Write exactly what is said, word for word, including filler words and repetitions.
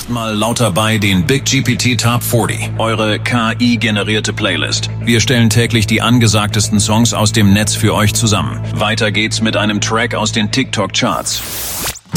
jetzt mal lauter bei den Big G P T Top vierzig, eure K I-generierte Playlist. Wir stellen täglich die angesagtesten Songs aus dem Netz für euch zusammen. Weiter geht's mit einem Track aus den TikTok-Charts.